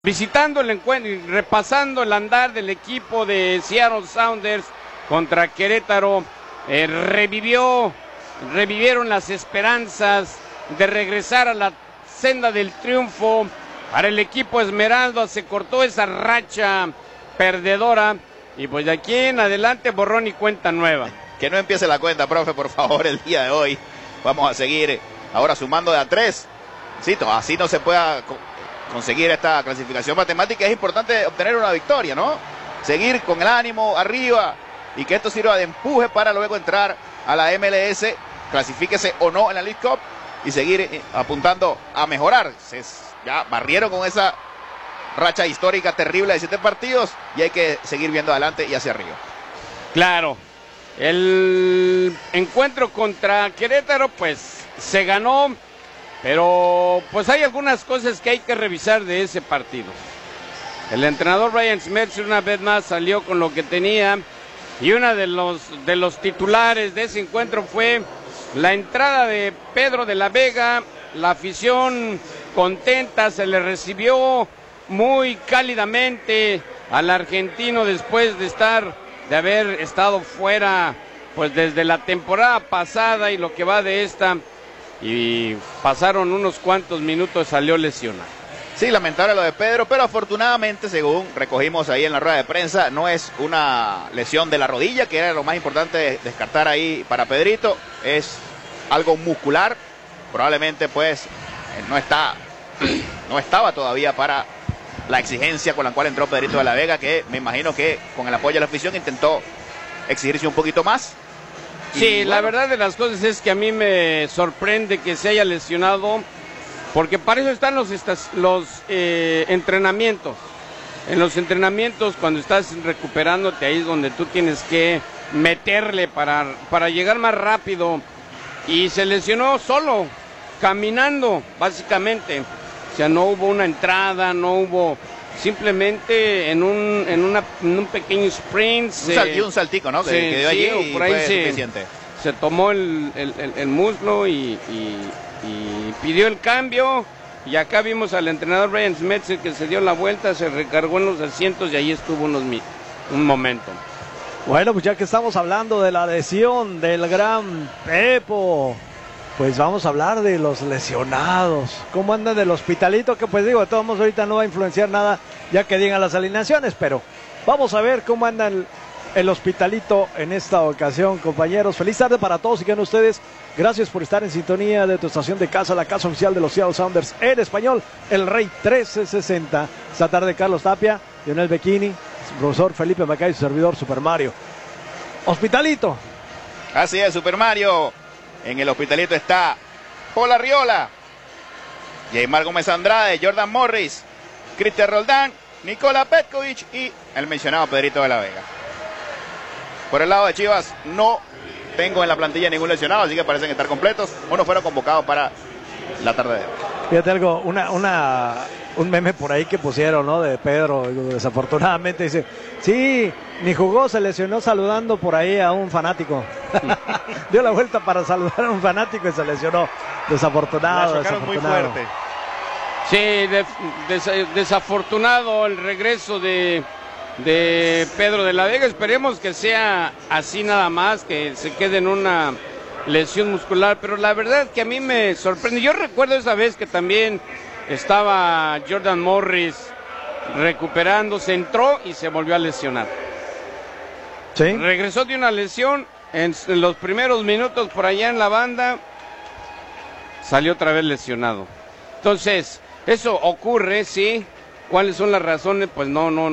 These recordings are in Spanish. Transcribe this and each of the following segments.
Visitando el encuentro y repasando el andar del equipo de Seattle Sounders contra Querétaro, revivieron las esperanzas de regresar a la senda del triunfo. Para el equipo Esmeralda se cortó esa racha perdedora y pues de aquí en adelante borrón y cuenta nueva. Que no empiece la cuenta, profe, por favor, el día de hoy. Vamos a seguir ahora sumando de a 3. Sí, así no se pueda conseguir esta clasificación matemática. Es importante obtener una victoria, ¿no? Seguir con el ánimo arriba y que esto sirva de empuje para luego entrar a la MLS, clasifíquese o no en la League Cup y seguir apuntando a mejorar. Ya barrieron con esa racha histórica terrible de 7 partidos y hay que seguir viendo adelante y hacia arriba. Claro, el encuentro contra Querétaro pues se ganó, pero pues hay algunas cosas que hay que revisar de ese partido. El entrenador Brian Schmetzer una vez más salió con lo que tenía y uno de los titulares de ese encuentro fue la entrada de Pedro de la Vega. La afición contenta, se le recibió muy cálidamente al argentino después de haber estado fuera pues desde la temporada pasada y lo que va de esta, y pasaron unos cuantos minutos, salió lesionado. Sí, lamentable lo de Pedro, pero afortunadamente, según recogimos ahí en la rueda de prensa, no es una lesión de la rodilla, que era lo más importante de descartar ahí para Pedrito, es algo muscular, probablemente pues no estaba todavía para la exigencia con la cual entró Pedrito de la Vega, que me imagino que con el apoyo de la afición intentó exigirse un poquito más. Sí, la verdad de las cosas es que a mí me sorprende que se haya lesionado, porque para eso están los entrenamientos. En los entrenamientos, cuando estás recuperándote, ahí es donde tú tienes que meterle para llegar más rápido. Y se lesionó solo, caminando, básicamente. O sea, no hubo una entrada, no hubo... Simplemente en un pequeño sprint. Un saltico, ¿no? Que dio allí y por ahí fue suficiente. Se tomó el muslo y pidió el cambio. Y acá vimos al entrenador Brian Schmetzer que se dio la vuelta, se recargó en los asientos y ahí estuvo un momento. Bueno, pues ya que estamos hablando de la lesión del gran Pepo, pues vamos a hablar de los lesionados. ¿Cómo andan del hospitalito? Que pues digo, de todos modos ahorita no va a influenciar nada ya que digan las alineaciones, pero vamos a ver cómo anda el hospitalito en esta ocasión, compañeros. Feliz tarde para todos y que ustedes. Gracias por estar en sintonía de tu estación de casa, la casa oficial de los Seattle Sounders en español, El Rey 1360. Esta tarde Carlos Tapia, Lionel Becchini, profesor Felipe Macay y su servidor Super Mario. Hospitalito. Así es, Super Mario. En el hospitalito está Paul Arriola, Yeimar Gómez Andrade, Jordan Morris, Cristian Roldán, Nikola Petkovic y el mencionado Pedrito de la Vega. Por el lado de Chivas no tengo en la plantilla ningún lesionado, así que parecen estar completos o no fueron convocados para la tarde de hoy. Fíjate algo, un meme por ahí que pusieron, ¿no? De Pedro, desafortunadamente dice, sí, ni jugó, se lesionó saludando por ahí a un fanático. Dio la vuelta para saludar a un fanático y se lesionó. Desafortunado. La chocaron muy fuerte. Sí, desafortunado el regreso de Pedro de la Vega. Esperemos que sea así nada más, que se quede en una lesión muscular, pero la verdad que a mí me sorprende. Yo recuerdo esa vez que también estaba Jordan Morris recuperándose, entró y se volvió a lesionar. ¿Sí? Regresó de una lesión en los primeros minutos por allá en la banda, salió otra vez lesionado. Entonces, eso ocurre, sí. ¿Cuáles son las razones? Pues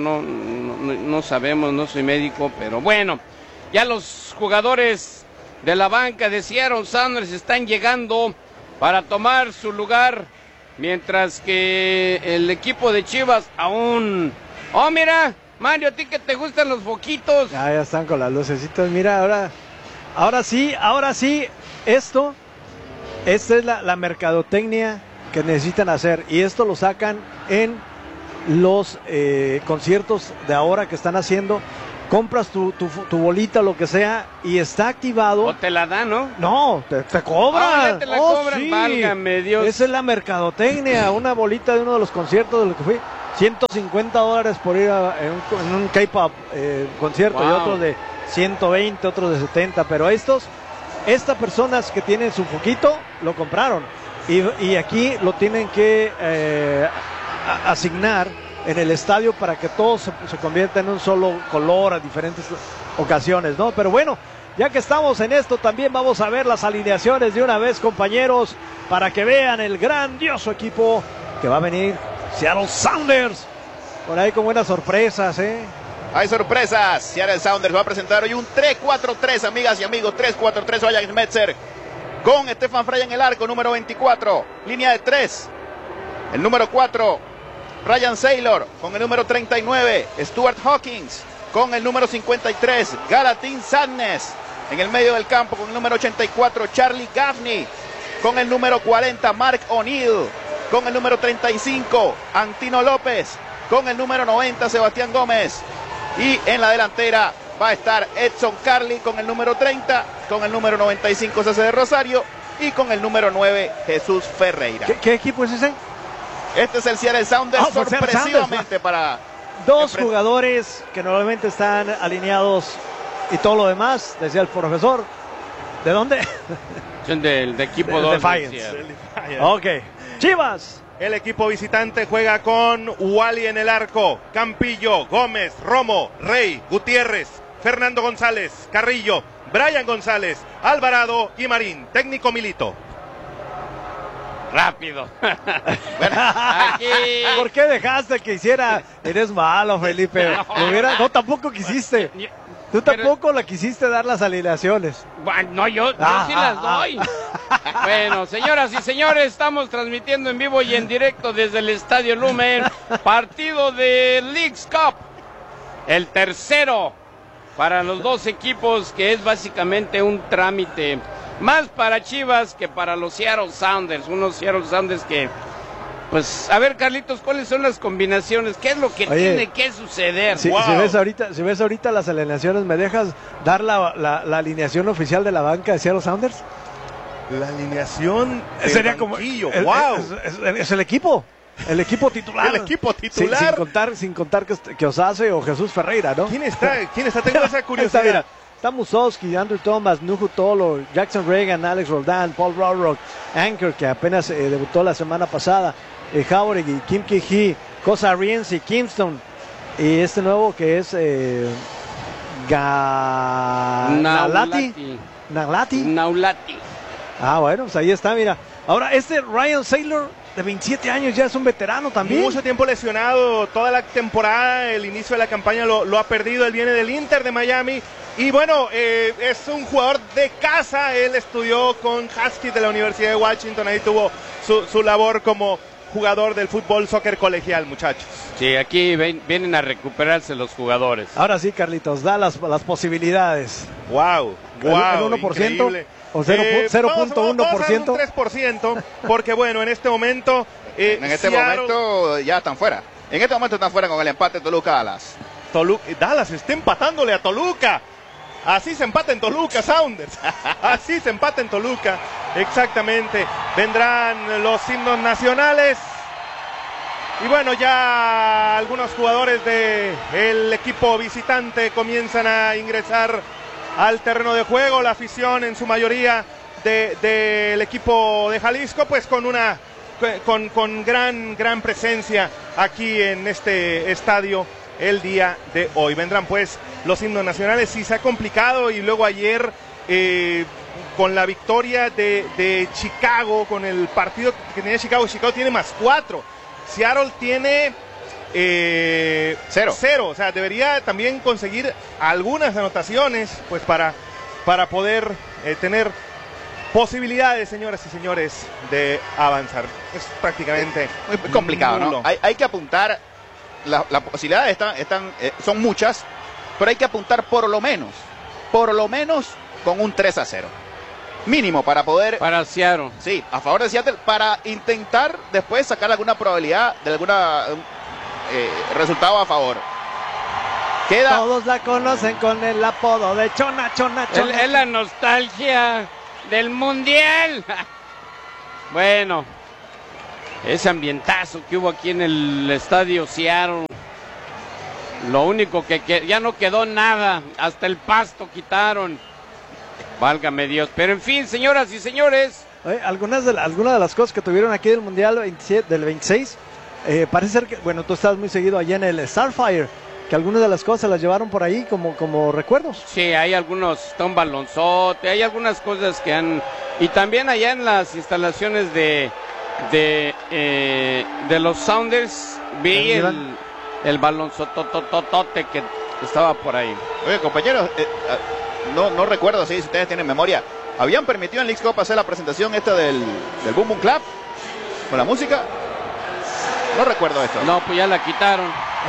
no sabemos, no soy médico, pero bueno, ya los jugadores de la banca de Seattle Sounders están llegando para tomar su lugar, mientras que el equipo de Chivas aún... ¡Oh, mira! Mario, ¿a ti que te gustan los foquitos? Ya están con las lucecitas, mira, ahora sí, esta es la mercadotecnia que necesitan hacer, y esto lo sacan en los conciertos de ahora que están haciendo. Compras tu bolita, lo que sea, y está activado. O te la dan, ¿no? No, te cobran. Ah, ya te la cobran, sí. Válgame Dios. Esa es la mercadotecnia, una bolita de uno de los conciertos de lo que fui. $150 por ir en un K-pop concierto, Wow. y otros de 120, otros de 70, pero estas personas que tienen su foquito lo compraron y aquí lo tienen que asignar en el estadio para que todo se convierta en un solo color a diferentes ocasiones, ¿no? Pero bueno, ya que estamos en esto, también vamos a ver las alineaciones de una vez, compañeros, para que vean el grandioso equipo que va a venir, Seattle Sounders, por ahí con buenas sorpresas, ¿eh? Hay sorpresas. Seattle Sounders va a presentar hoy un 3-4-3, amigas y amigos. 3-4-3, Ryan Metzer con Stefan Frey en el arco, número 24. Línea de 3. El número 4, Ryan Saylor con el número 39. Stuart Hawkins con el número 53. Galatin Sadness en el medio del campo con el número 84. Charlie Gaffney con el número 40. Mark O'Neill con el número 35. Antino López con el número 90. Sebastián Gómez. Y en la delantera va a estar Edson Carly con el número 30, con el número 95 César de Rosario y con el número 9 Jesús Ferreira. ¿Qué equipo es ese? Este es el Seattle Sounders, pues Seattle sorpresivamente para... Dos jugadores que normalmente están alineados y todo lo demás, decía el profesor. ¿De dónde? Son del equipo 2. Ok. Chivas. El equipo visitante juega con Wally en el arco, Campillo, Gómez, Romo, Rey, Gutiérrez, Fernando González, Carrillo, Brian González, Alvarado y Marín. Técnico Milito. Rápido. Bueno, aquí... ¿Por qué dejaste que hiciera? Eres malo, Felipe. No, tampoco quisiste. Tú tampoco la quisiste dar las alineaciones. Bueno, no, yo sí las doy. Bueno, señoras y señores, estamos transmitiendo en vivo y en directo desde el Estadio Lumen, partido de Leagues Cup, el tercero para los dos equipos, que es básicamente un trámite más para Chivas que para los Seattle Sounders, unos Seattle Sounders que, pues, a ver, Carlitos, ¿cuáles son las combinaciones? ¿Qué es lo que tiene que suceder? Si ves ahorita las alineaciones, ¿me dejas dar la alineación oficial de la banca de Seattle Sounders? La alineación sería banquillo. como Wow. Es el equipo. El equipo titular. El equipo titular. Sin contar que Osase o Jesús Ferreira, ¿no? ¿Quién está? Tengo esa curiosidad. Mira, está Musowski, Andrew Thomas, Nuhu Tolo, Jackson Reagan, Alex Roldan, Paul Rorrock, Anchor, que apenas debutó la semana pasada, Jauregui, Kim Ki-hee, Cosa Rienzi, Kingston, y este nuevo que es Naulati. Ah, bueno, pues ahí está, mira. Ahora, Ryan Saylor, de 27 años, ya es un veterano también. Mucho tiempo lesionado, toda la temporada, el inicio de la campaña lo ha perdido. Él viene del Inter de Miami. Y bueno, es un jugador de casa. Él estudió con Huskies de la Universidad de Washington. Ahí tuvo su labor como jugador del fútbol soccer colegial, muchachos. Sí, aquí vienen a recuperarse los jugadores. Ahora sí, Carlitos, da las posibilidades. Wow, ¿El 1%? increíble. ¿O 0.1%? Vamos a dar un 3%, porque bueno, en este momento... en este momento ya están fuera. En este momento están fuera con el empate Toluca-Dallas. Dallas está empatándole a Toluca. Así se empata en Toluca, Sounders. Así se empata en Toluca. Exactamente. Vendrán los himnos nacionales. Y bueno, ya algunos jugadores del equipo visitante comienzan a ingresar al terreno de juego. La afición en su mayoría del equipo de Jalisco, pues con gran presencia aquí en este estadio el día de hoy. Vendrán pues los himnos nacionales. Sí, se ha complicado, y luego ayer con la victoria de Chicago, con el partido que tenía Chicago tiene +4. Seattle tiene 0. O sea, debería también conseguir algunas anotaciones pues para poder tener posibilidades, señoras y señores, de avanzar. Es prácticamente muy complicado, ¿no? Hay que apuntar. Las posibilidades son muchas, pero hay que apuntar por lo menos con un 3-0 mínimo para poder... Para Seattle. Sí, a favor de Seattle, para intentar después sacar alguna probabilidad de alguna resultado a favor. Todos la conocen con el apodo de Chona. Es la nostalgia del Mundial. Bueno, ese ambientazo que hubo aquí en el estadio Seattle. Lo único que ya no quedó nada, hasta el pasto quitaron. Válgame Dios. Pero en fin, señoras y señores. Algunas de las cosas que tuvieron aquí del Mundial 27, del 26, parece ser que, bueno, tú estás muy seguido allá en el Starfire, que algunas de las cosas las llevaron por ahí como recuerdos. Sí, hay algunos, está un balonzote, hay algunas cosas que han... Y también allá en las instalaciones de los Sounders, vi el balonzotototote que estaba por ahí. Oye, compañeros, no recuerdo si ustedes tienen memoria. ¿Habían permitido en Leagues Cup hacer la presentación esta del Boom Boom Clap? ¿Con la música? No recuerdo esto. No, pues ya la quitaron.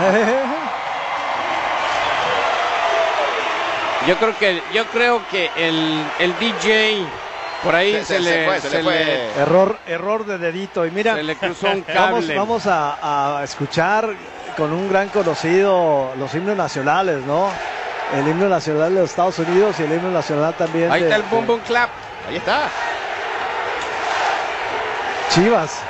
Yo creo que el DJ por ahí se le fue. Error de dedito. Y mira, se le cruzó un cable. Vamos a escuchar con un gran conocido los himnos nacionales, ¿no? El himno nacional de los Estados Unidos y el himno nacional también. Ahí está el Boom Boom Clap. Ahí está. Chivas.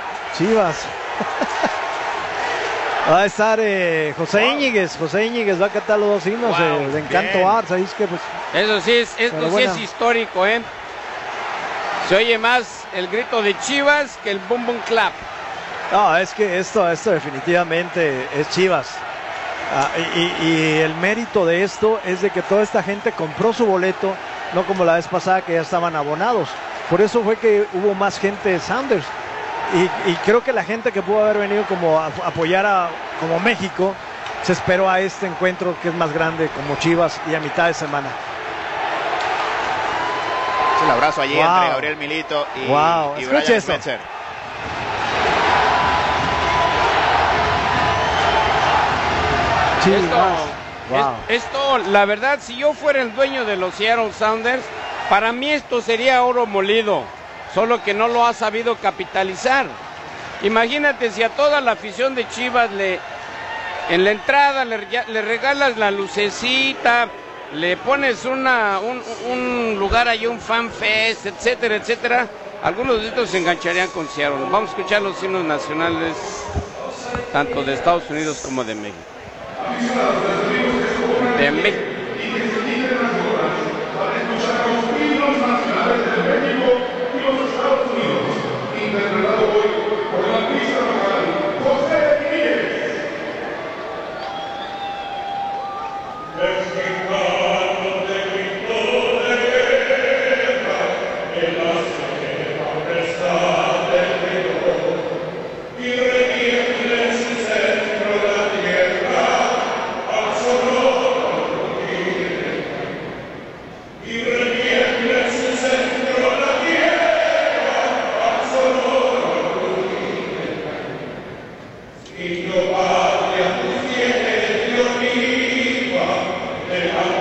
Va a estar José Íñiguez. José Íñiguez va a cantar los dos himnos. Wow, de Encanto Arts. Ahí es que, pues, eso sí es histórico, ¿eh? Se oye más el grito de Chivas que el Boom Boom Clap. No, es que esto definitivamente es Chivas. Y el mérito de esto es de que toda esta gente compró su boleto, no como la vez pasada que ya estaban abonados. Por eso fue que hubo más gente de Sounders. Y creo que la gente que pudo haber venido como a apoyar como México, se esperó a este encuentro que es más grande como Chivas y a mitad de semana. El abrazo allí entre Gabriel Milito y Brian Spencer. Esto, la verdad, si yo fuera el dueño de los Seattle Sounders, para mí esto sería oro molido, solo que no lo ha sabido capitalizar. Imagínate si a toda la afición de Chivas en la entrada le regalas la lucecita, le pones un lugar ahí, un fan fest, etcétera, etcétera. Algunos de estos se engancharían con Seattle. Vamos a escuchar los himnos nacionales, tanto de Estados Unidos como de México. De México. Patria, tu fiel Dios viva,